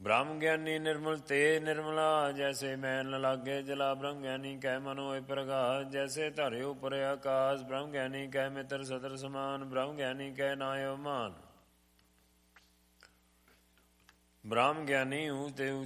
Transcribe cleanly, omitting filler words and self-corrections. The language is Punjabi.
ਬ੍ਰਹਮ ਗਿਆਨੀ ਨਿਰਮਲ ਤੇ ਨਿਰਮਲਾ, ਜੈਸੇ ਮੈਲ ਨ ਲਾਗੇ ਜਲਾ। ਬ੍ਰਹਮ ਗਿਆਨੀ ਕਹਿ ਮਨ ਹੋਏ ਪ੍ਰਗਾਸ, ਜੈਸੇ ਧਰੇ ਉਪਰ ਆਕਾਸ। ਬ੍ਰਹਮ ਗਿਆਨੀ ਕਹਿ ਮਿੱਤਰ ਸਤਰ ਸਮਾਨ, ਬ੍ਰਹਮ ਗਿਆਨੀ ਕਹਿ ਨਾਇ ਅਵਮਾਨ। ਬ੍ਰਹਮ ਗਿਆਨੀ ਊ ਤੇ